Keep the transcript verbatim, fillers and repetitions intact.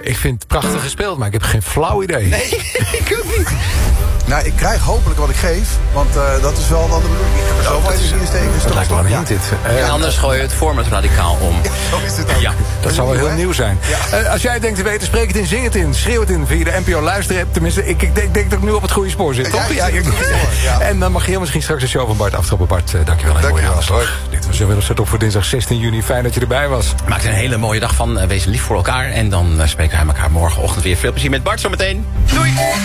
ik vind het prachtig gespeeld, maar ik heb geen flauw idee. Nee, ik ook niet. Nou, ik krijg hopelijk wat ik geef, want uh, dat is wel dan de bedoeling. Ik heb er zoveel energie in steken. Dat lijkt wel een hint, dit. Uh, En anders gooi je het format radicaal om. Ja, zo is het ook. Ja. Dat zou wel heel nieuw zijn. Ja. Uh, als jij het denkt te weten, spreek het in, zing het in, schreeuw het in via de N P O luisterapp. Tenminste, ik, ik denk, denk dat ik nu op het goede spoor zit, toch? Ja, Ja, ik zit op het goede spoor, ja. En dan mag je misschien straks de show van Bart aftrappen. Bart, uh, dankjewel. En mooie Dankjewel. aanslag. Dit was weer op zet op voor dinsdag zestien juni. Fijn dat je erbij was. Maak er een hele mooie dag van. Wees lief voor elkaar. En dan spreken wij elkaar morgenochtend weer. Veel plezier met Bart zometeen. Doei!